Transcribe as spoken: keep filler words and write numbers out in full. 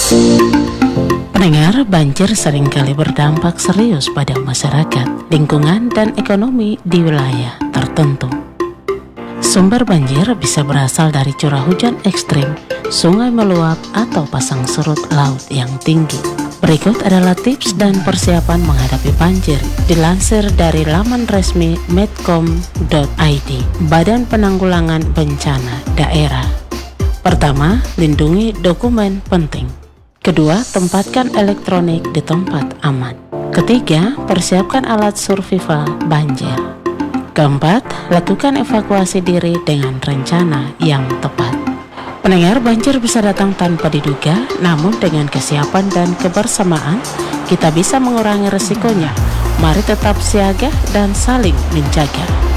Pendengar, banjir seringkali berdampak serius pada masyarakat, lingkungan, dan ekonomi di wilayah tertentu. Sumber banjir bisa berasal dari curah hujan ekstrim, sungai meluap, atau pasang surut laut yang tinggi. Berikut adalah tips dan persiapan menghadapi banjir, dilansir dari laman resmi medcom dot i d, Badan Penanggulangan Bencana Daerah. Pertama, lindungi dokumen penting. Kedua, tempatkan elektronik di tempat aman. Ketiga, persiapkan alat survival banjir. Keempat, lakukan evakuasi diri dengan rencana yang tepat. Pendengar, banjir bisa datang tanpa diduga, namun dengan kesiapan dan kebersamaan, kita bisa mengurangi resikonya. Mari tetap siaga dan saling menjaga.